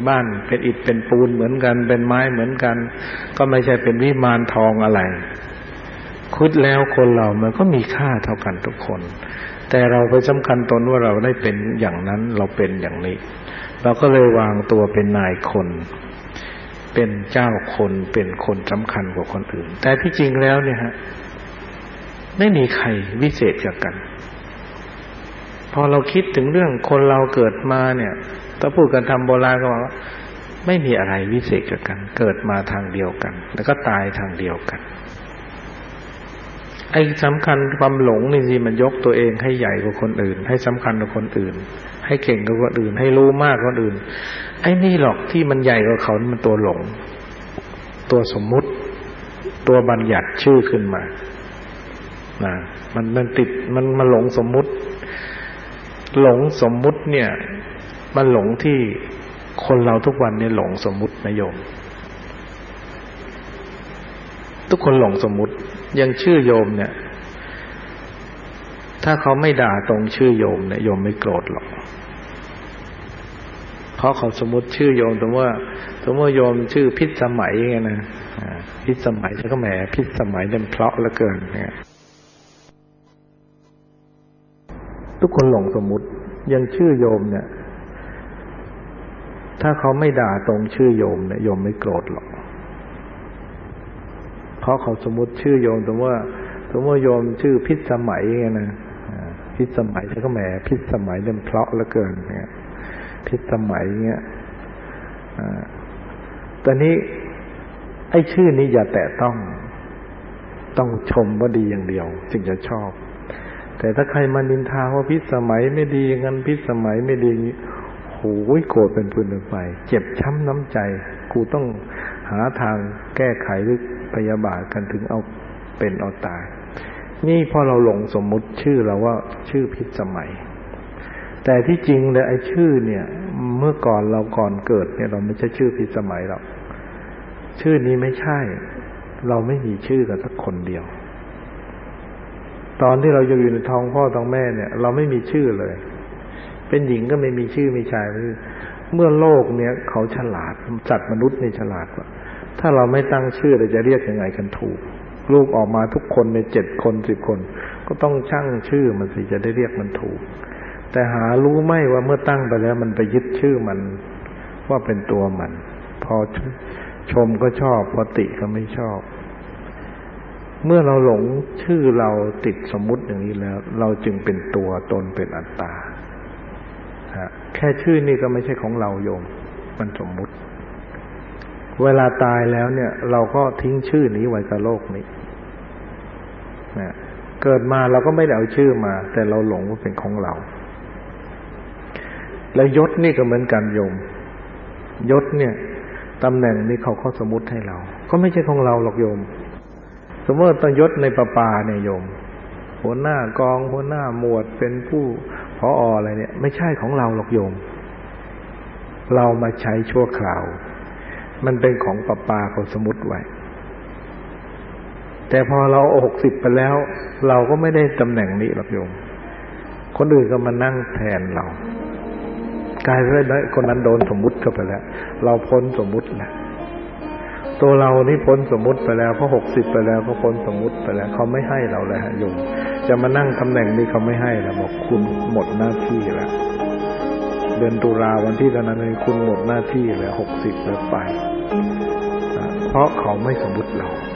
บ้านเป็นอิฐเป็นปูนเหมือนกันเป็นไม้เหมือนกันก็ไม่ใช่เป็นวิมานทองอะไรคิดแล้วคนเรามันก็มีค่าเท่ากันทุกคนแต่เราไปสำคัญตนว่าเราได้เป็นอย่างนั้นเราเป็นอย่างนี้เราก็เลยวางตัวเป็นนายคนเป็นเจ้าคนเป็นคนสำคัญกว่าคนอื่นแต่ที่จริงแล้วเนี่ยฮะไม่มีใครวิเศษกว่ากันพอเราคิดถึงเรื่องคนเราเกิดมาเนี่ยถ้าพูดกันทำโบราณก็ว่าไม่มีอะไรวิเศษกว่ากันเกิดมาทางเดียวกันแล้วก็ตายทางเดียวกันไอ้สำคัญความหลงนี่สิมันยกตัวเองให้ใหญ่กว่าคนอื่นให้สำคัญกว่าคนอื่นให้เก่งกว่าคนอื่นให้รู้มากกว่าคนอื่นไอ้นี่หรอกที่มันใหญ่กว่าเขามันตัวหลงตัวสมมุติตัวบัญญัติชื่อขึ้นมานะมันติดมันหลงสมมุติหลงสมมุติเนี่ยมันหลงที่คนเราทุกวันเนี่ยหลงสมมุตินะโยมทุกคนหลงสมมุติยังชื่อโยมเนี่ยถ้าเขาไม่ด่าตรงชื่อโยมเนี่ยโยมไม่โกรธหรอกเพราะเขาสมมุติชื่อโยมสมมติว่าโยมชื่อพิษสมัยไงนะพิษสมัยแล้วก็แหมพิษสมัยเนี่ยเพราะเหลือเกินเนี่ยทุกคนหลงสมมุติยังชื่อโยมเนี่ยถ้าเขาไม่ด่าตรงชื่อโยมเนี่ยโยมไม่โกรธหรอกเพราะเขาสมมุติชื่อโยมสมมติว่าโยมชื่อพิษสมัยไงนะพิษสมัยแล้วก็แหมพิษสมัยเนี่ยเพราะเหลือเกินเนี่ยพิษสมัยเงี้ยตอนนี้ไอ้ชื่อนี้อย่าแตะต้องชมว่าดีอย่างเดียวจึงจะชอบแต่ถ้าใครมานินทาว่าพิษสมัยไม่ดีงั้นพิษสมัยไม่ดีโหยโกรธเป็นฟืนเป็นไฟเจ็บช้ำน้ำใจกูต้องหาทางแก้ไขหรือพยาบาทกันถึงเอาเป็นเอาตายนี่พอเราหลงสมมุติชื่อเราว่าชื่อพิษสมัยแต่ที่จริงเลยไอ้ชื่อเนี่ยเมื่อก่อนเราก่อนเกิดเนี่ยเราไม่ใช่ชื่อพิษสมัยหรอกชื่อนี้ไม่ใช่เราไม่มีชื่อกันสักคนเดียวตอนที่เราอยู่ในท้องพ่อท้องแม่เนี่ยเราไม่มีชื่อเลยเป็นหญิงก็ไม่มีชื่อมีชายเมื่อโลกเนี่ยเขาฉลาดจัดมนุษย์ในฉลาดกว่าถ้าเราไม่ตั้งชื่อเราจะเรียกยังไงกันถูกลูกออกมาทุกคนใน7 คน10 คนก็ต้องชั่งชื่อมันสิจะได้เรียกมันถูกแต่หารู้ไหมว่าเมื่อตั้งไปแล้วมันไปยึดชื่อมันว่าเป็นตัวมันพอชมก็ชอบพอติก็ไม่ชอบเมื่อเราหลงชื่อเราติดสมมุติอย่างนี้แล้วเราจึงเป็นตัวตนเป็นอัตตาแค่ชื่อนี่ก็ไม่ใช่ของเราโยมมันสมมุติเวลาตายแล้วเนี่ยเราก็ทิ้งชื่อนี้ไว้กับโลกนี้นะเกิดมาเราก็ไม่ได้เอาชื่อมาแต่เราหลงว่าเป็นของเราแล้วยศนี่ก็เหมือนกันโยมยศเนี่ยตำแหน่งนี้เขาสมมุติให้เราก็ไม่ใช่ของเราหรอกโยมสมมติตั้งยศในประปาเนี่ยโยมหัวหน้ากองหัวหน้าหมวดเป็นผู้ผอ.อะไรเนี่ยไม่ใช่ของเราหรอกโยมเรามาใช้ชั่วคราวมันเป็นของประปาเขาสมมุติไว้แต่พอเรา60ไปแล้วเราก็ไม่ได้ตำแหน่งนี้หรอกโยมคนอื่นก็มานั่งแทนเรากลายเป็นคนนั้นโดนสมมุติเข้าไปแล้วเราพ้นสมมุติแล้วตัวเรานี่พ้นสมมุติไปแล้วเพราะ60ไปแล้วก็พ้นสมมุติไปแล้วเขาไม่ให้เราเลยฮะโยมจะมานั่งตำแหน่งนี้เขาไม่ให้แล้วบอกคุณหมดหน้าที่แล้วเดือนตุลาวันที่เท่านั้นเองคุณหมดหน้าที่แล้ว60แล้วไปเพราะเขาไม่สมมุติเรา